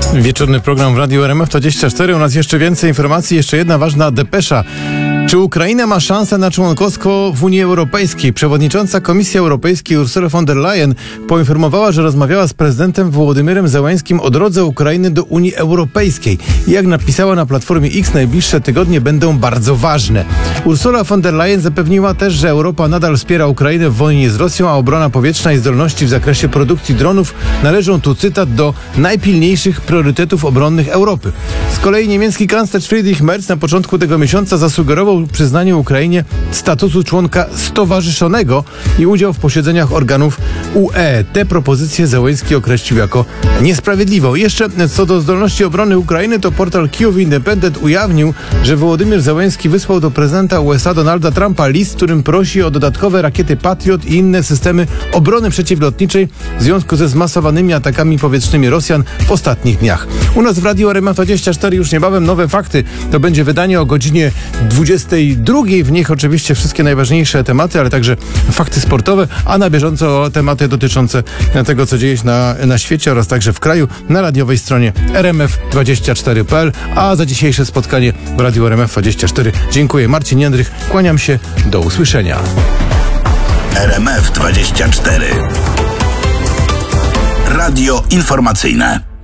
Wieczorny program w Radiu RMF24. U nas jeszcze więcej informacji. Jeszcze jedna ważna depesza. Czy Ukraina ma szansę na członkostwo w Unii Europejskiej? Przewodnicząca Komisji Europejskiej Ursula von der Leyen poinformowała, że rozmawiała z prezydentem Wołodymyrem Zełenskim o drodze Ukrainy do Unii Europejskiej. Jak napisała na Platformie X, najbliższe tygodnie będą bardzo ważne. Ursula von der Leyen zapewniła też, że Europa nadal wspiera Ukrainę w wojnie z Rosją, a obrona powietrzna i zdolności w zakresie produkcji dronów należą, tu cytat, do najpilniejszych priorytetów obronnych Europy. Z kolei niemiecki kanclerz Friedrich Merz na początku tego miesiąca zasugerował przyznanie Ukrainie statusu członka stowarzyszonego i udział w posiedzeniach organów UE. Tę propozycję Zełenski określił jako niesprawiedliwą. Jeszcze co do zdolności obrony Ukrainy, to portal Kyiv Independent ujawnił, że Wołodymyr Zełenski wysłał do prezydenta USA Donalda Trumpa list, w którym prosi o dodatkowe rakiety Patriot i inne systemy obrony przeciwlotniczej w związku ze zmasowanymi atakami powietrznymi Rosjan w ostatnich dniach. U nas w Radiu RMF24 już niebawem nowe fakty. To będzie wydanie o godzinie 22. W nich oczywiście wszystkie najważniejsze tematy, ale także fakty sportowe, a na bieżąco tematy dotyczące tego, co dzieje się na świecie oraz także w kraju na radiowej stronie rmf24.pl. A za dzisiejsze spotkanie w Radiu RMF24 dziękuję. Marcin Jędrych, kłaniam się, do usłyszenia. RMF24 Radio informacyjne.